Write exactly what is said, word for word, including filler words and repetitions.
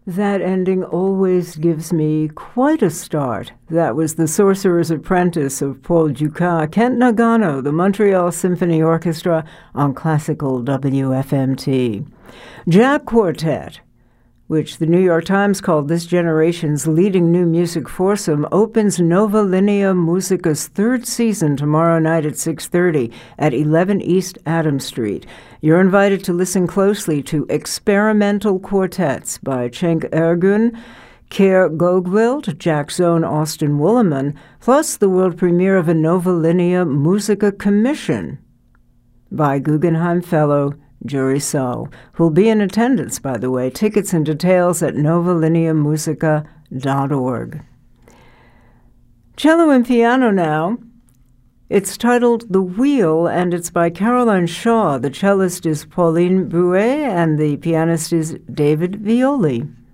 That ending always gives me quite a start. That was The Sorcerer's Apprentice of Paul Dukas, Kent Nagano, the Montreal Symphony Orchestra on classical W F M T. Jack Quartet, which the New York Times called this generation's leading new music foursome, opens Nova Linea Musica's third season tomorrow night at six thirty at eleven East Adams Street. You're invited to listen closely to Experimental Quartets by Cenk Ergun, Care Gogwild, Jack Zone, Austin Wooleman, plus the world premiere of a Nova Linea Musica commission by Guggenheim Fellow Jury Saul, who'll be in attendance, by the way. Tickets and details at nova linea musica dot org. Cello and piano now. It's titled The Wheel, and it's by Caroline Shaw. The cellist is Pauline Brouet, and the pianist is David Violi.